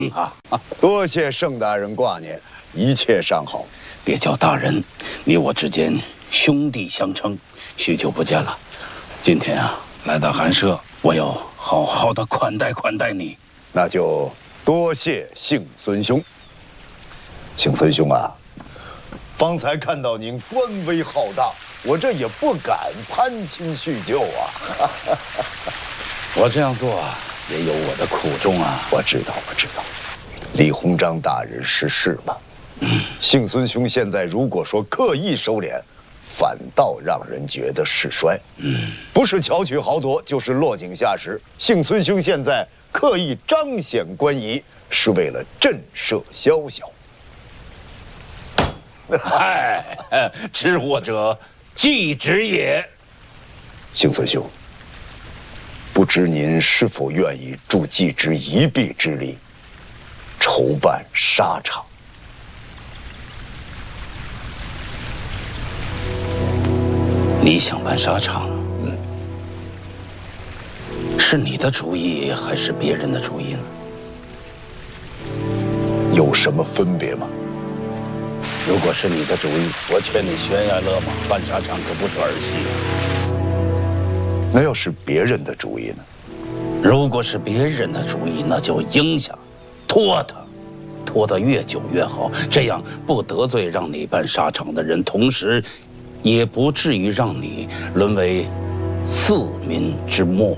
多谢盛大人挂念，一切尚好。 别叫大人，你我之间兄弟相称，许久不见了。今天啊，来到寒舍，我要好好的款待款待你。 那就多谢幸孙兄。幸孙兄啊，方才看到您官威浩大，我这也不敢攀亲叙旧啊。 我这样做啊，也有我的苦衷啊。 我知道。李鸿章大人逝世嘛，幸孙兄现在如果说刻意收敛，反倒让人觉得势衰。不是巧取豪夺，就是落井下石。幸孙兄现在刻意彰显官仪，是为了震慑宵小。 嗨，知我者，继之也。 幸孙兄，不知您是否愿意助继之一臂之力，筹办沙场？ 你想办沙场？是你的主意还是别人的主意呢？ 有什么分别吗？ 如果是你的主意，我劝你悬崖勒马，办沙场可不是儿戏啊。 那要是别人的主意呢？ 如果是别人的主意，那就应下，拖得越久越好，这样不得罪让你办沙场的人，同时也不至于让你沦为四民之末。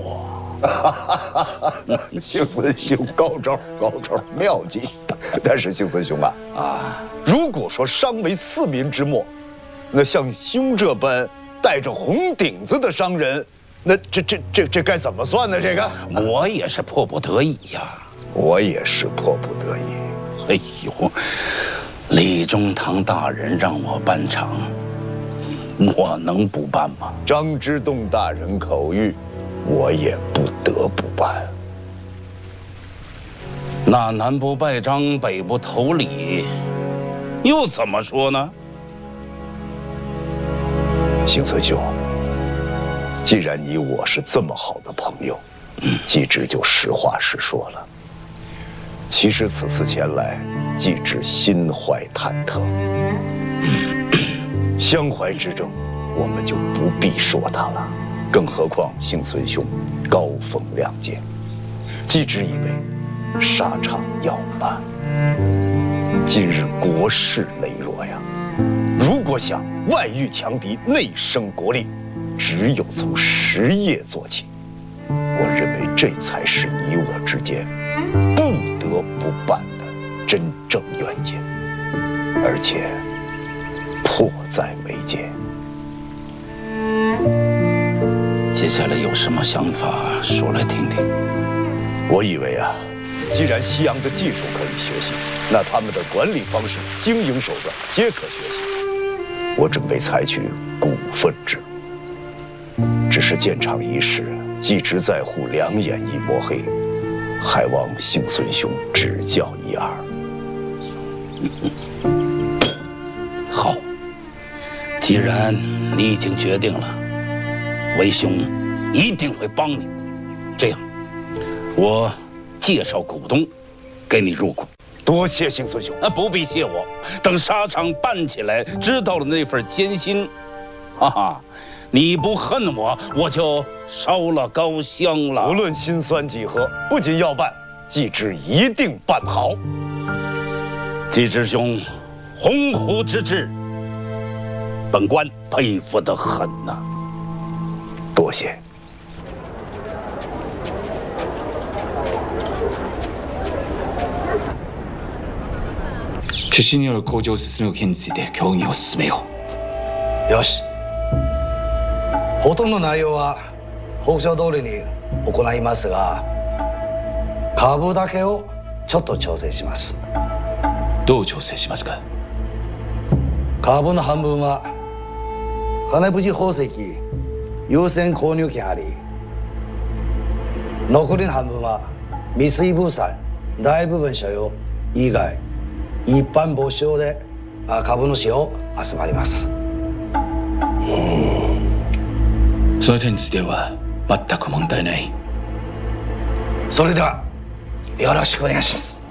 幸孙兄高招，妙计。但是幸孙兄啊，如果说商为四民之末，那像兄这般带着红顶子的商人，那这该怎么算呢？这个我也是迫不得已呀。 我也是迫不得已。 哎呦，李中堂大人让我办场，我能不办吗？ 张之洞大人口谕，我也不得不办。 那南不拜张，北不投礼，又怎么说呢？ 幸孙兄，既然你我是这么好的朋友，继之就实话实说了。其实此次前来，继之心怀忐忑，相怀之争，我们就不必说他了。更何况幸孙兄高风亮节，继之以为沙场要办。今日国势羸弱呀，如果想外御强敌，内生国力，只有从实业做起。我认为这才是你我之间不得不办的真正原因，而且迫在眉睫。 接下来有什么想法说来听听。 我以为啊，既然西洋的技术可以学习，那他们的管理方式、经营手段皆可学习。我准备采取股份制，只是建厂一事，继之在乎两眼一抹黑，还望幸孙兄指教一二。 好，既然你已经决定了，为兄一定会帮你。这样，我介绍股东给你入股。 多谢幸孙兄。 不必谢我，等沙场办起来，知道了那份艰辛，哈哈，你不恨我，我就烧了高香了。 无论辛酸几何，不仅要办，继之一定办好。 继之兄，鸿鹄之志，本官佩服得很呐。 多谢。 出資による工場設立の件について協議を進めよう。 よし。ほとんど内容は北条通りに行いますが、株だけをちょっと調整します。 どう調整しますか？ 株の半分は金淵宝石優先購入権あり、残りの半分は三井物産大部分所有以外一般募集で株主を集まります。 その点については全く問題ない。 それではよろしくお願いします。